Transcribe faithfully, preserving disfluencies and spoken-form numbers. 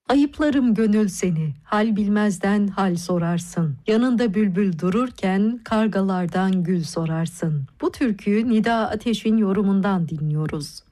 Ayıplarım gönül seni, hal bilmezden hal sorarsın. Yanında bülbül dururken kargalardan gül sorarsın. Bu türküyü Nida Ateş'in yorumundan dinliyoruz.